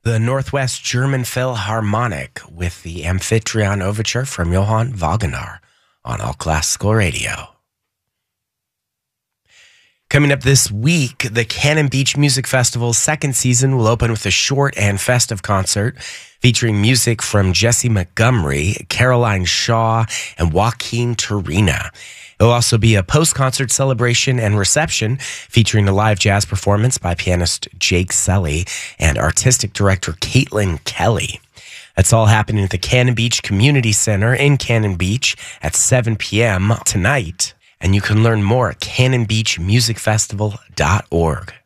the Northwest German Philharmonic with the Amphitryon Overture from Johann Wagner on All Classical Radio. Coming up this week, the Cannon Beach Music Festival's second season will open with a short and festive concert featuring music from Jessie Montgomery, Caroline Shaw, and Joaquin Turina. It'll also be a post-concert celebration and reception featuring a live jazz performance by pianist Jake Selly and artistic director Caitlin Kelly. That's all happening at the Cannon Beach Community Center in Cannon Beach at 7 p.m. tonight. And you can learn more at cannonbeachmusicfestival.org.